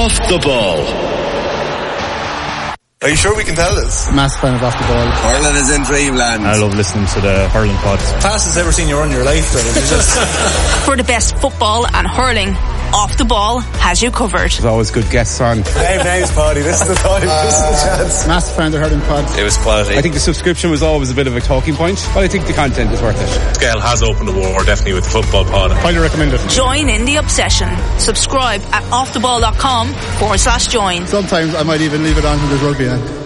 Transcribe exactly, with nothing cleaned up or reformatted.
Off the Ball. Are you sure we can tell this? Massive fan of Off the Ball. Ireland is in dreamland. I love listening to the hurling pods. Fastest ever seen you run your life, though. Just... For the best football and hurling, Off the Ball has you covered. There's always good guests on. Name names, Paddy. This is the time. Uh, this is the chance. Massive fan of the hurling pod. It was quality. I think the subscription was always a bit of a talking point, but I think the content is worth it. Scale has opened the war, definitely, with the football pod. Highly recommend it. Join in the obsession. Subscribe at offtheball.com forward slash join. Sometimes I might even leave it on when there's rugby on.